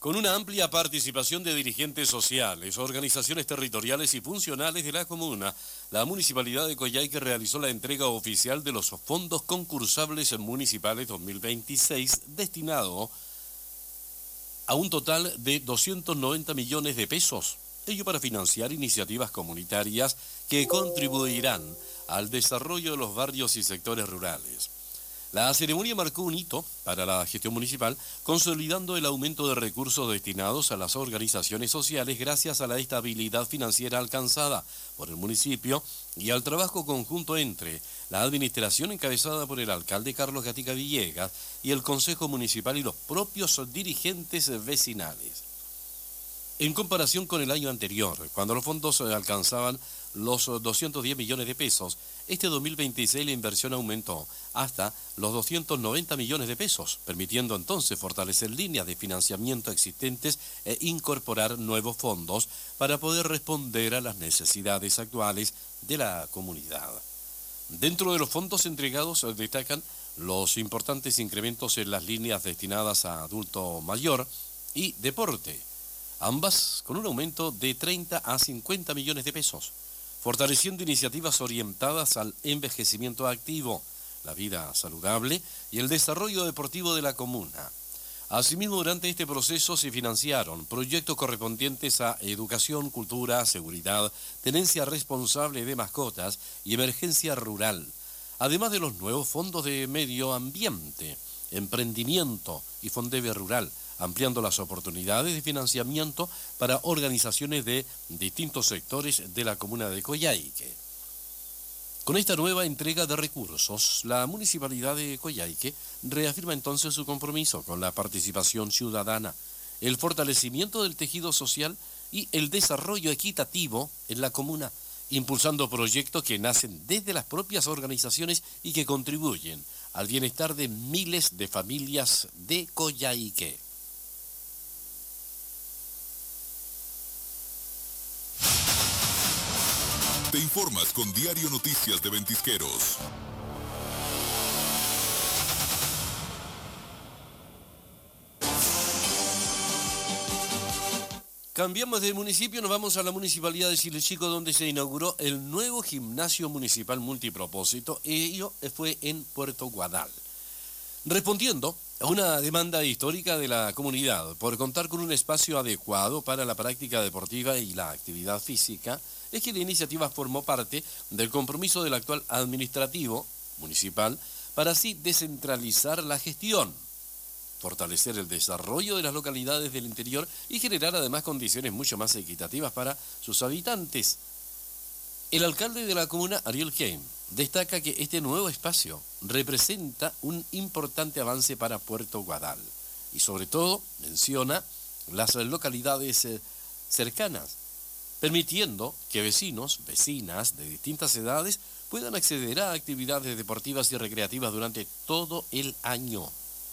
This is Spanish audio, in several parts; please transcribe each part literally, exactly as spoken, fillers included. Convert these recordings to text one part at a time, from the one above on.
Con una amplia participación de dirigentes sociales, organizaciones territoriales y funcionales de la comuna, la Municipalidad de Coyhaique realizó la entrega oficial de los fondos concursables municipales dos mil veintiséis, destinado a un total de doscientos noventa millones de pesos, ello para financiar iniciativas comunitarias que contribuirán al desarrollo de los barrios y sectores rurales. La ceremonia marcó un hito para la gestión municipal, consolidando el aumento de recursos destinados a las organizaciones sociales gracias a la estabilidad financiera alcanzada por el municipio y al trabajo conjunto entre la administración encabezada por el alcalde Carlos Gatica Villegas y el Consejo Municipal y los propios dirigentes vecinales. En comparación con el año anterior, cuando los fondos alcanzaban los doscientos diez millones de pesos, este dos mil veintiséis la inversión aumentó hasta los doscientos noventa millones de pesos, permitiendo entonces fortalecer líneas de financiamiento existentes e incorporar nuevos fondos para poder responder a las necesidades actuales de la comunidad. Dentro de los fondos entregados destacan los importantes incrementos en las líneas destinadas a adulto mayor y deporte, ambas con un aumento de treinta a cincuenta millones de pesos, fortaleciendo iniciativas orientadas al envejecimiento activo, la vida saludable y el desarrollo deportivo de la comuna. Asimismo, durante este proceso se financiaron proyectos correspondientes a educación, cultura, seguridad, tenencia responsable de mascotas y emergencia rural, además de los nuevos fondos de medio ambiente, emprendimiento y Fondeve Rural, ampliando las oportunidades de financiamiento para organizaciones de distintos sectores de la comuna de Coyhaique. Con esta nueva entrega de recursos, la Municipalidad de Coyhaique reafirma entonces su compromiso con la participación ciudadana, el fortalecimiento del tejido social y el desarrollo equitativo en la comuna, impulsando proyectos que nacen desde las propias organizaciones y que contribuyen al bienestar de miles de familias de Coyhaique. Te informas con Diario Noticias de Ventisqueros. Cambiamos de municipio, nos vamos a la Municipalidad de Silechico, donde se inauguró el nuevo gimnasio municipal multipropósito. Ello fue en Puerto Guadal. Respondiendo a una demanda histórica de la comunidad por contar con un espacio adecuado para la práctica deportiva y la actividad física, es que la iniciativa formó parte del compromiso del actual administrativo municipal para así descentralizar la gestión, fortalecer el desarrollo de las localidades del interior y generar además condiciones mucho más equitativas para sus habitantes. El alcalde de la comuna, Ariel Heim, destaca que este nuevo espacio representa un importante avance para Puerto Guadal y sobre todo menciona las localidades cercanas, permitiendo que vecinos, vecinas de distintas edades puedan acceder a actividades deportivas y recreativas durante todo el año.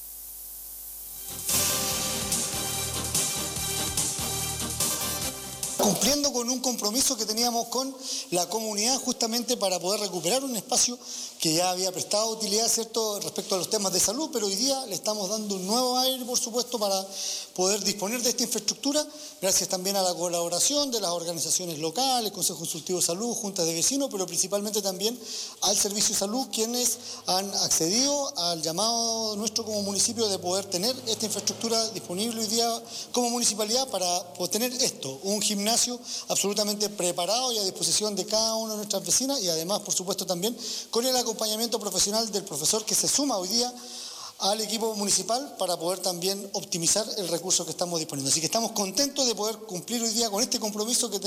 Cumpliendo con un compromiso que teníamos con la comunidad justamente para poder recuperar un espacio que ya había prestado utilidad, ¿cierto?, respecto a los temas de salud, pero hoy día le estamos dando un nuevo aire, por supuesto, para poder disponer de esta infraestructura, gracias también a la colaboración de las organizaciones locales, Consejo Consultivo de Salud, Juntas de Vecinos, pero principalmente también al Servicio de Salud, quienes han accedido al llamado nuestro como municipio de poder tener esta infraestructura disponible hoy día como municipalidad para obtener esto, un gimnasio absolutamente preparado y a disposición de cada una de nuestras vecinas y además, por supuesto, también con el acompañamiento profesional del profesor que se suma hoy día al equipo municipal para poder también optimizar el recurso que estamos disponiendo. Así que estamos contentos de poder cumplir hoy día con este compromiso que tenemos.